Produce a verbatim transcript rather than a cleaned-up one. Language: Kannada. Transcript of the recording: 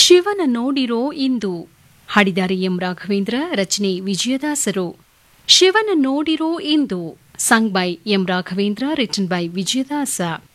ಶಿವನ ನೋಡಿರೋ ಇಂದು ಹಾಡಿದ್ದಾರೆ ಎಂ ರಾಘವೇಂದ್ರ, ರಚನೆ ವಿಜಯದಾಸರು. ಶಿವನ ನೋಡಿರೋ ಇಂದು, sung by M Raghavendra, written by Vijayadasa.